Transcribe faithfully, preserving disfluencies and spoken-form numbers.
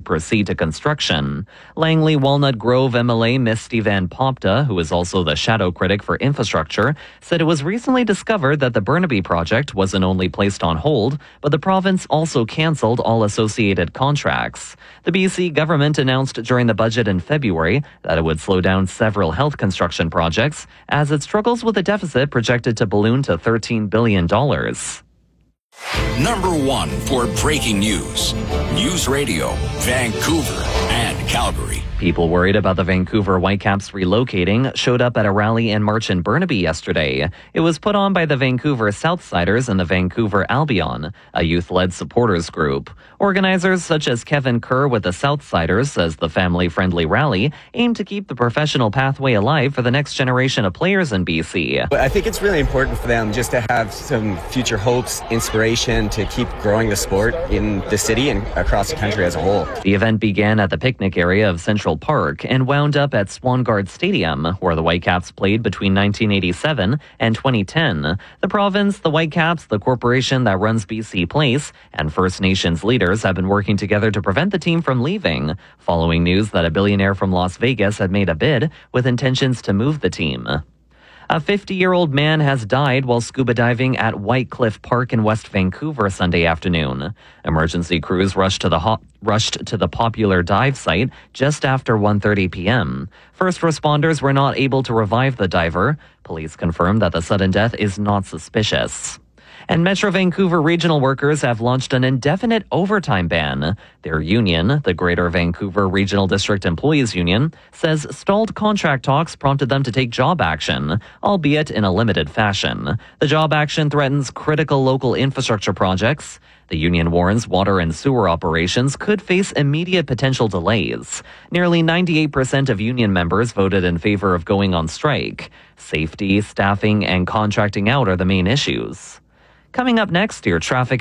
proceed to construction. Langley Walnut Grove M L A Misty Van Popta, who is also the shadow critic for infrastructure, said it was recently discovered that the Burnaby project wasn't only placed on hold, but the province also cancelled all associated contracts. The B C government announced during the budget in February that it would slow down several health construction projects as it struggles with a deficit projected to balloon to thirteen billion dollars. Number one for breaking news. News Radio, Vancouver and Calgary. People worried about the Vancouver Whitecaps relocating showed up at a rally in March in Burnaby yesterday. It was put on by the Vancouver Southsiders and the Vancouver Albion, a youth-led supporters group. Organizers such as Kevin Kerr with the Southsiders says the family-friendly rally aimed to keep the professional pathway alive for the next generation of players in B C. But I think it's really important for them just to have some future hopes, inspiration to keep growing the sport in the city and across the country as a whole. The event began at the picnic area of Central Park and wound up at Swangard Stadium, where the Whitecaps played between nineteen eighty-seven and twenty ten. The province, the Whitecaps, the corporation that runs B C Place, and First Nations leaders have been working together to prevent the team from leaving, following news that a billionaire from Las Vegas had made a bid with intentions to move the team. A fifty-year-old man has died while scuba diving at White Cliff Park in West Vancouver Sunday afternoon. Emergency crews rushed to the ho- rushed to the popular dive site just after one thirty p.m. First responders were not able to revive the diver. Police confirmed that the sudden death is not suspicious. And Metro Vancouver regional workers have launched an indefinite overtime ban. Their union, the Greater Vancouver Regional District Employees Union, says stalled contract talks prompted them to take job action, albeit in a limited fashion. The job action threatens critical local infrastructure projects. The union warns water and sewer operations could face immediate potential delays. Nearly ninety-eight percent of union members voted in favor of going on strike. Safety, staffing, and contracting out are the main issues. Coming up next, your traffic